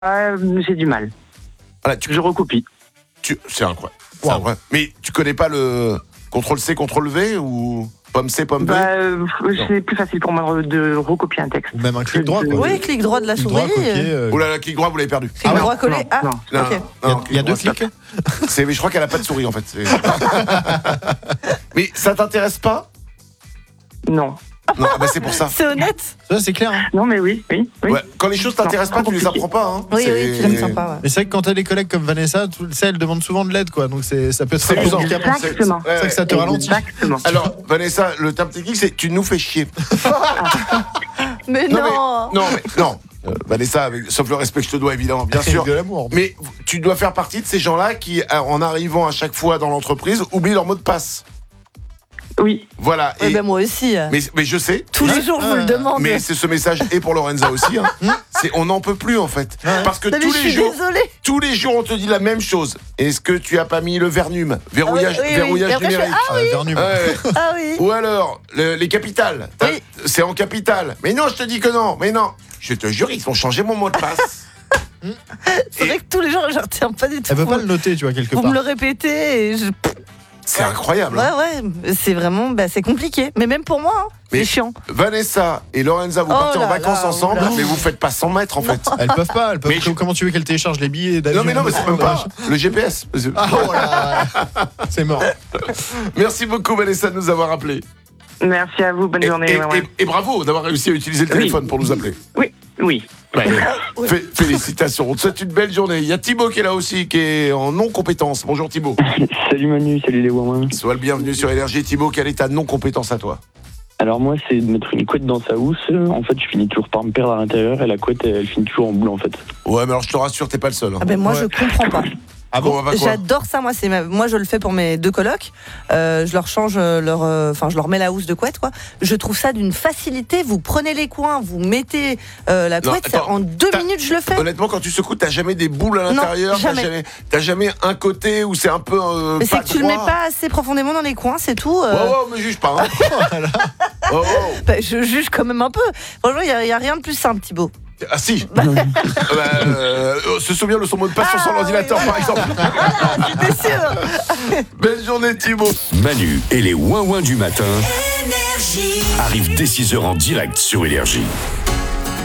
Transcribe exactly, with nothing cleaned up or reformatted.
Euh, j'ai du mal. Voilà, tu, Je recopie. tu, c'est incroyable. C'est incroyable. Mais tu connais pas le contrôle C, contrôle V ou pomme C, pomme V? Bah, euh, c'est plus facile pour moi de recopier un texte. Ou même un clic droit, quoi. Oui, clic droit de la Clic souris. droit, copier, euh, Oh là là, clic droit, vous l'avez perdu. Clic Ah, droit non, collé. non, Ah, non. Non, ok. non, Il y a, non, il y a deux clic droit, clics. c'est- mais je crois qu'elle a pas de souris en fait. C'est- Mais ça t'intéresse pas? Non. Non, bah c'est pour ça. C'est honnête. Ça, c'est clair. Hein. Non, mais oui, oui. oui. Ouais, quand les choses t'intéressent Non, pas, tu les apprends pas. Hein. Oui, C'est- oui, tu l'aimes sympa. Ouais. Mais c'est vrai que quand t'as des collègues comme Vanessa, tu le sais, elle demande souvent de l'aide, quoi. Donc c'est, ça peut être C'est un peu usant. handicapant. C'est- Exactement. c'est- ouais, C'est que ça te ralentit. Exactement. Alors, Vanessa, le terme technique, c'est tu nous fais chier. Mais Non, non. mais, non, mais non. Euh, Vanessa, avec, sauf le respect que je te dois, évidemment, bien sûr. De l'amour. Mais tu dois faire partie de ces gens-là qui, en arrivant à chaque fois dans l'entreprise, oublient leur mot de passe. Oui. Voilà. Ouais, Et- ben moi aussi. mais, mais je sais. Tous les jours, je vous le demande. Mais c'est ce message et pour Lorenza aussi. Hein. C'est on n'en peut plus en fait, parce que Non, mais tous je les suis jours, désolée. tous les jours on te dit la même chose. Est-ce que tu as pas mis le Vernum, verrouillage, Ah oui, oui, oui. verrouillage Et après, je fais, numérique. Ah, Vernum. Ouais. Ah oui. Ou alors le- les capitales. T'as- Oui. C'est en capitale. Mais non, je te dis que non. Mais non. Je te jure, ils ont changé mon mot de passe. C'est vrai que tous les jours, je retiens pas du tout. Elle veut pas le noter, tu vois, quelque Vous part. me le répétez et je. C'est incroyable. Ouais, hein. ouais, c'est vraiment, bah, c'est compliqué. Mais même pour moi, hein, Mais- c'est chiant. Vanessa et Lorenza, vous Oh partez en là vacances là, ensemble, oh là. mais vous faites pas cent mètres en fait. Elles peuvent pas, elles peuvent. Mais je- Comment tu veux qu'elles téléchargent les billets d'avion? Non mais non, mais c'est même pas le G P S. Ah, oh là là. C'est mort. Merci beaucoup Vanessa de nous avoir appelés. Merci à vous. Bonne Et, journée. et- ouais, ouais. et- et bravo d'avoir réussi à utiliser le Oui. téléphone pour nous appeler. Oui, oui. Fé- Félicitations, on te souhaite une belle journée. Il y a Thibaut qui est là aussi, qui est en non-compétence. Bonjour Thibaut. Salut Manu, salut les Wouin. Sois le bienvenu sur Énergie. Thibaut, quelle est ta non-compétence à toi? Alors moi c'est de mettre une couette dans sa housse. En fait je finis toujours par me perdre à l'intérieur et la couette elle finit toujours en boule en fait. Ouais, mais alors je te rassure, t'es pas le seul. hein. Ah ben moi, Ouais. je comprends pas. Ah Bon, bon? on va quoi J'adore ça, moi. C'est ma- moi, je le fais pour mes deux colocs. Euh, je leur change leur, euh, enfin, je leur mets la housse de couette, quoi. Je trouve ça d'une facilité. Vous prenez les coins, vous mettez euh, la Non, couette. c'est- attends, en deux t'as- minutes, je le fais. Honnêtement, quand tu secoues, t'as jamais des boules à Non, l'intérieur. T'as jamais. jamais, t'as jamais un côté où c'est un peu. Euh, Mais c'est pas que tu le mets droit. pas assez profondément dans les coins, c'est tout. euh. Oh, oh, me juge pas. Hein. oh, oh. Bah, je juge quand même un peu. Franchement, il y, a- il y a rien de plus simple, Thibaut. Ah si. Bah, euh, se souvient de son mot de passe sur son Ah, ordinateur, oui, par exemple. J'étais sûre. Belle journée, Thibaut. Manu et les ouin-ouin du matin arrivent dès six heures en direct sur Énergie.